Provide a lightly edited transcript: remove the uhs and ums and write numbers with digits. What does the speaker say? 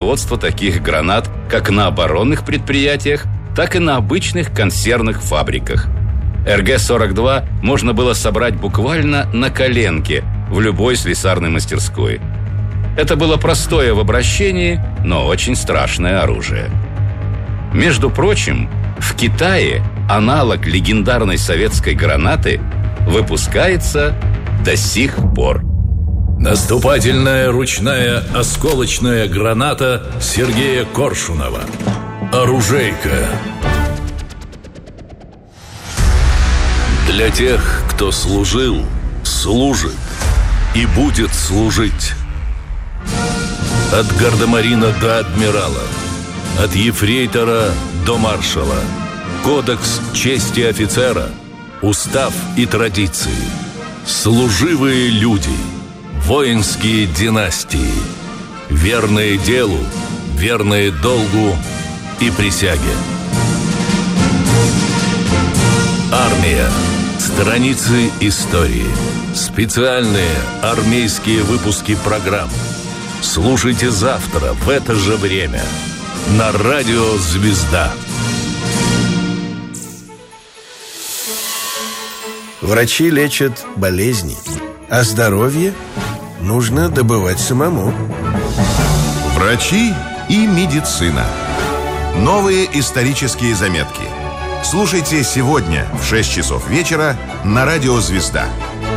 производства таких гранат как на оборонных предприятиях, так и на обычных консервных фабриках. РГ-42 можно было собрать буквально на коленке в любой слесарной мастерской. Это было простое в обращении, но очень страшное оружие. Между прочим, в Китае аналог легендарной советской гранаты выпускается до сих пор. Наступательная ручная осколочная граната Сергея Коршунова. Оружейка. Для тех, кто служил, служит и будет служить. От гардемарина до адмирала, от ефрейтора до маршала. Кодекс чести офицера, устав и традиции. Служивые люди, воинские династии, верные делу, верные долгу и присяге. Армия. Страницы истории. Специальные армейские выпуски программ. Слушайте завтра в это же время на радио «Звезда». Врачи лечат болезни, а здоровье нужно добывать самому. Врачи и медицина. Новые исторические заметки. Слушайте сегодня в 6 часов вечера на радио «Звезда».